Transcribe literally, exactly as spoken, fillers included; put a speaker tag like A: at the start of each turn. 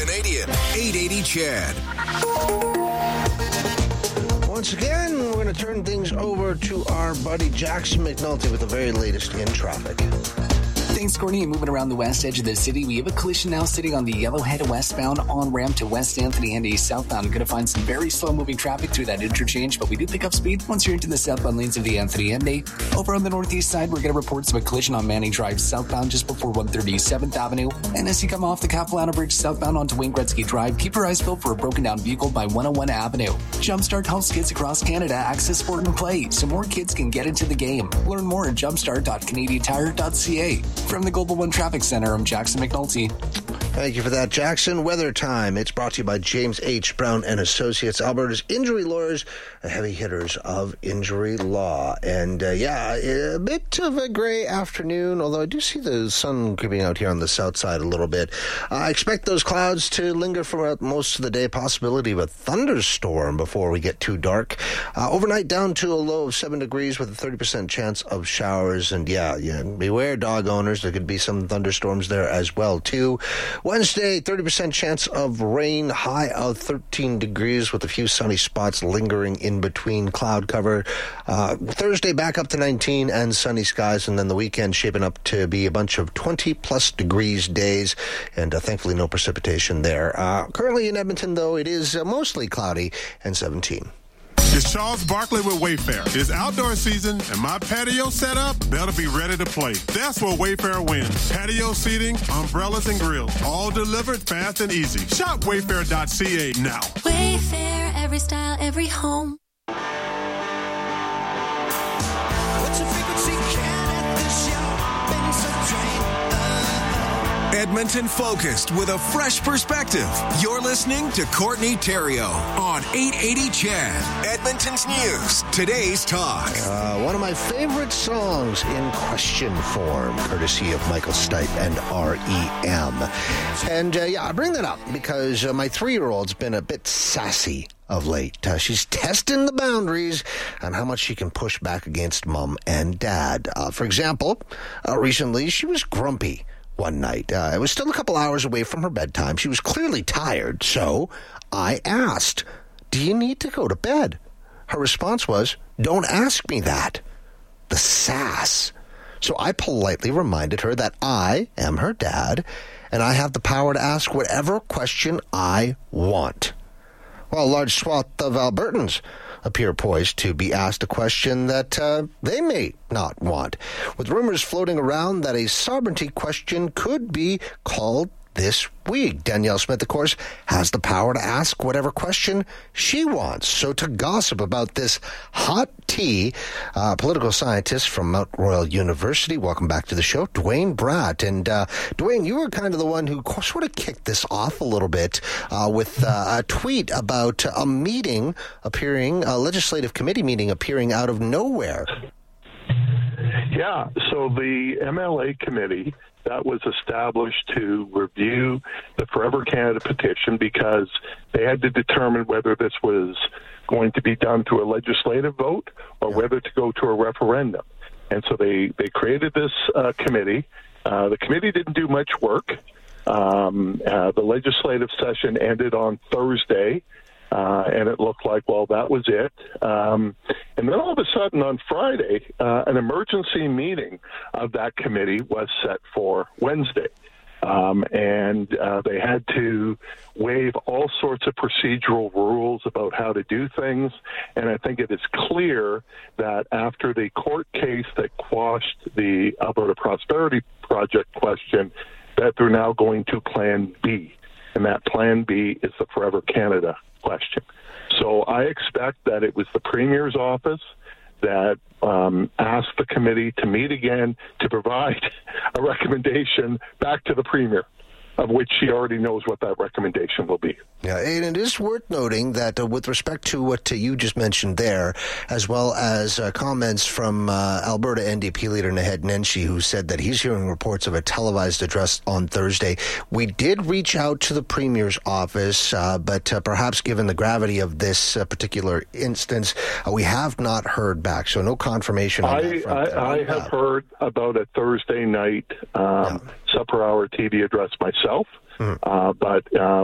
A: Canadian. eight eighty C H E D.
B: Once again, we're going to turn things over to our buddy Jackson McNulty with the very latest in traffic.
C: Thanks, Courtney. Moving around the west edge of the city, we have a collision now sitting on the Yellowhead westbound on-ramp to West Anthony and East southbound. Going to find some very slow-moving traffic through that interchange, but we do pick up speed once you're into the southbound lanes of the Anthony and A. Over on the northeast side, we're going to report some a collision on Manning Drive southbound just before one thirty-seventh Avenue. And as you come off the Capilano Bridge southbound onto Wayne Gretzky Drive, keep your eyes peeled for a broken-down vehicle by one oh one Avenue. Jumpstart helps kids across Canada access sport and play so more kids can get into the game. Learn more at jumpstart dot canadian tire dot c a. From the Global One Traffic Center, I'm Jackson McNulty.
B: Thank you for that, Jackson. Weather time. It's brought to you by James H. Brown and Associates, Alberta's injury lawyers, the heavy hitters of injury law. And, uh, yeah, a bit of a gray afternoon, although I do see the sun creeping out here on the south side a little bit. Uh, I expect those clouds to linger for most of the day. Possibility of a thunderstorm before we get too dark. Uh, overnight down to a low of seven degrees with a thirty percent chance of showers. And, yeah, yeah, beware dog owners. There could be some thunderstorms there as well, too. Wednesday, thirty percent chance of rain, high of thirteen degrees with a few sunny spots lingering in between cloud cover. Uh, Thursday, back up to nineteen and sunny skies, and then the weekend shaping up to be a bunch of twenty-plus degrees days, and uh, thankfully no precipitation there. Uh, currently in Edmonton, though, it is uh, mostly cloudy and seventeen.
D: It's Charles Barkley with Wayfair. It's outdoor season, and my patio setup better be ready to play. That's where Wayfair wins. Patio seating, umbrellas, and grills, all delivered fast and easy. Shop wayfair dot c a now.
E: Wayfair, every style, every home.
A: What's your frequency count at this shopping train? Edmonton focused with a fresh perspective. You're listening to Courtney Theriault on eight eighty C H E D. Edmonton's news, today's talk.
B: Uh, one of my favorite songs in question form, courtesy of Michael Stipe and R E M. And, uh, yeah, I bring that up because uh, my three-year-old's been a bit sassy of late. Uh, she's testing the boundaries on how much she can push back against mom and dad. Uh, for example, uh, recently she was grumpy one night. Uh, it was still a couple hours away from her bedtime. She was clearly tired, so I asked, "Do you need to go to bed?" Her response was, "Don't ask me that." The sass. So I politely reminded her that I am her dad, and I have the power to ask whatever question I want. Well, a large swath of Albertans appear poised to be asked a question that uh, they may not want, with rumors floating around that a sovereignty question could be called this week. Danielle Smith, of course, has the power to ask whatever question she wants. So to gossip about this hot tea, uh, political scientist from Mount Royal University, welcome back to the show, Dwayne Bratt. And uh, Dwayne, you were kind of the one who sort of kicked this off a little bit uh, with uh, a tweet about a meeting appearing, a legislative committee meeting appearing out of nowhere.
F: Yeah, so the M L A committee that was established to review the Forever Canada petition because they had to determine whether this was going to be done through a legislative vote or yeah. whether to go to a referendum. And so they, they created this uh, committee. Uh, the committee didn't do much work. Um, uh, the legislative session ended on Thursday. Uh, and it looked like, well, that was it. Um, and then all of a sudden on Friday, uh, an emergency meeting of that committee was set for Wednesday. Um, and uh, they had to waive all sorts of procedural rules about how to do things. And I think it is clear that after the court case that quashed the Alberta Prosperity Project question, that they're now going to Plan B. And that Plan B is the Forever Canada question. So I expect that it was the Premier's office that um, asked the committee to meet again to provide a recommendation back to the Premier, of which she already knows what that recommendation will be.
B: Yeah, and it is worth noting that uh, with respect to what uh, you just mentioned there, as well as uh, comments from uh, Alberta N D P leader Naheed Nenshi, who said that he's hearing reports of a televised address on Thursday. We did reach out to the Premier's office, uh, but uh, perhaps given the gravity of this uh, particular instance, uh, we have not heard back, so no confirmation on
F: I,
B: that front.
F: I, I have heard about a Thursday night um, yeah. supper hour T V address myself, mm. uh, but uh,